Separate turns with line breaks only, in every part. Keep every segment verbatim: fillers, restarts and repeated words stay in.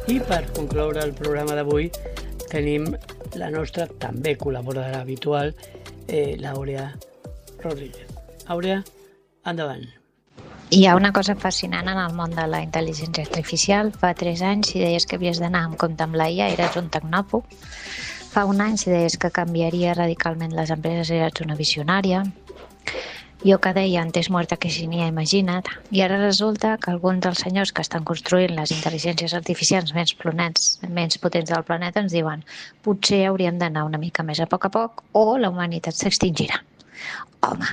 I per concloure el programa d'avui tenim la nostra també col·laboradora habitual, eh, l'Àurea Rodríguez. Àurea, endavant.
Hi ha una cosa fascinant en el món de la intel·ligència artificial. Fa tres anys, si deies que havies d'anar amb compte amb l'A I A, eres un tecnòfob. Fa un any, si deies que canviaria radicalment les empreses, eres una visionària. Jo que deia antes muerta que si n'hi ha, imagina't. I ara resulta que alguns dels senyors que estan construint les intel·ligències artificials més, planets, menys potents del planeta ens diuen potser hauríem d'anar una mica més a poc a poc o la humanitat s'extingirà. Home,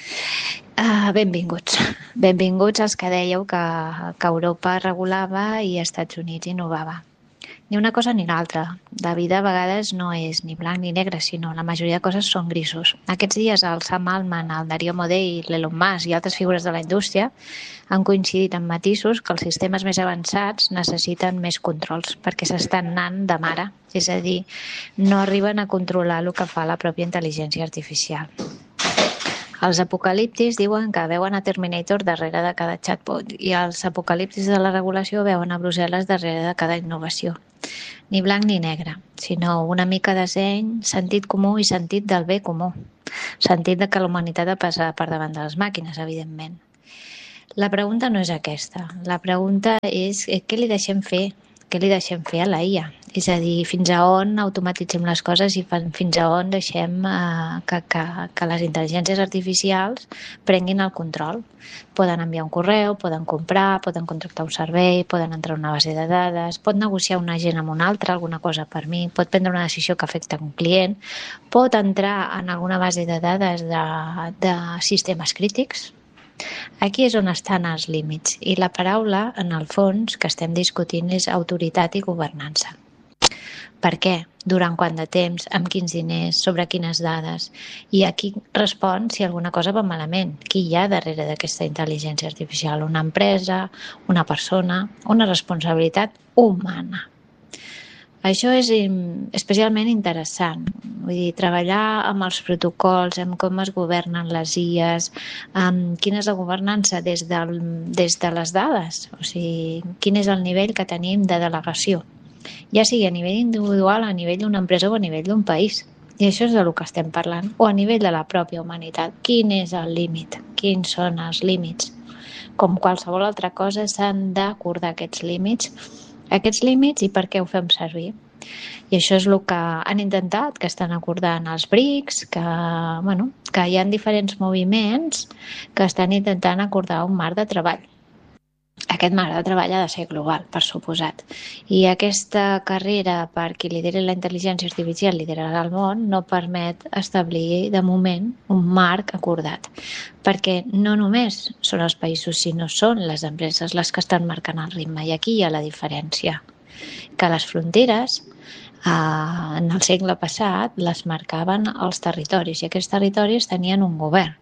uh, benvinguts. Benvinguts als que dèieu que, que Europa regulava i Estats Units innovava. Ni una cosa ni l'altra. La vida a vegades no és ni blanc ni negre, sinó la majoria de coses són grisos. Aquests dies el Sam Altman, el Dario Amodei, l'Elon Musk i altres figures de la indústria han coincidit en matisos que els sistemes més avançats necessiten més controls perquè s'estan anant de mare. És a dir, no arriben a controlar el que fa la pròpia intel·ligència artificial. Els apocaliptis diuen que veuen a Terminator darrere de cada chatbot i els apocaliptis de la regulació veuen a Brussel·les darrere de cada innovació. Ni blanc ni negre, sinó una mica de seny, sentit comú i sentit del bé comú. Sentit de que la humanitat ha passat per davant de les màquines, evidentment. La pregunta no és aquesta. La pregunta és què li deixem fer? Què li deixem fer a la I A? És a dir, fins a on automatitzem les coses i fins a on deixem eh, que, que, que les intel·ligències artificials prenguin el control. Poden enviar un correu, poden comprar, poden contractar un servei, poden entrar a una base de dades, pot negociar un agent amb un altre, alguna cosa per mi, pot prendre una decisió que afecta un client, pot entrar en alguna base de dades de, de sistemes crítics. Aquí és on estan els límits i la paraula, en el fons, que estem discutint és autoritat i governança. Per què? Durant quant de temps? Amb quins diners? Sobre quines dades? I aquí respon si alguna cosa va malament. Qui hi ha darrere d'aquesta intel·ligència artificial? Una empresa? Una persona? Una responsabilitat humana? Això és especialment interessant. Vull dir, treballar amb els protocols, amb com es governen les I As, amb quina és la governança des, del, des de les dades, o sigui, quin és el nivell que tenim de delegació, ja sigui a nivell individual, a nivell d'una empresa o a nivell d'un país. I això és del que estem parlant, o a nivell de la pròpia humanitat. Quin és el límit? Quins són els límits? Com qualsevol altra cosa, s'han d'acordar aquests límits aquests límits i per què ho fem servir. I això és el que han intentat, que estan acordant els BRICS, que, bueno, que hi ha diferents moviments que estan intentant acordar un marc de treball. Aquest marc de treball ha de ser global, per suposat. I aquesta carrera per qui lideri la intel·ligència artificial liderarà el món no permet establir, de moment, un marc acordat. Perquè no només són els països, sinó són les empreses les que estan marcant el ritme. I aquí hi ha la diferència. Que les fronteres, eh, en el segle passat, les marcaven els territoris i aquests territoris tenien un govern.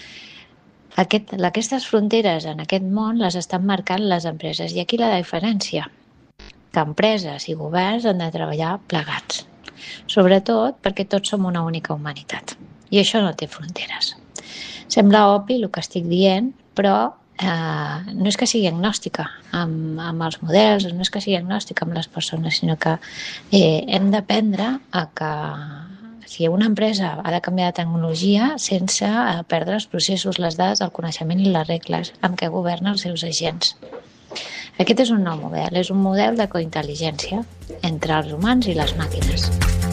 Aquest, aquestes fronteres en aquest món les estan marcant les empreses i aquí la diferència, que empreses i governs han de treballar plegats, sobretot perquè tots som una única humanitat i això no té fronteres. Sembla obvi el que estic dient, però eh, no és que sigui agnòstica amb, amb els models, no és que sigui agnòstica amb les persones, sinó que eh, hem d'aprendre a que si una empresa ha de canviar de tecnologia sense perdre els processos, les dades, el coneixement i les regles amb què governen els seus agents. Aquest és un nou model, és un model de cointel·ligència entre els humans i les màquines.